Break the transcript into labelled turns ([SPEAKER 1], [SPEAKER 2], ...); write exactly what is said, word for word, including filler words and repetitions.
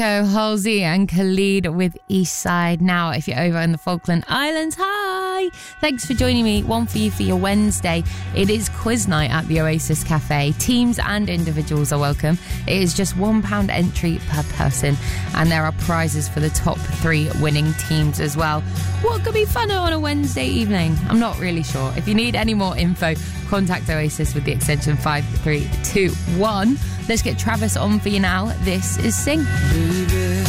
[SPEAKER 1] So Halsey and Khalid with East Side. Now, if you're over in the Falkland Islands, hi! Thanks for joining me. One for you for your Wednesday. It is quiz night at the Oasis Cafe. Teams and individuals are welcome. It is just one pound entry per person, and there are prizes for the top three winning teams as well. What could be funner on a Wednesday evening? I'm not really sure. If you need any more info, contact Oasis with the extension five three two one. Let's get Travis on for you now. This is Sing.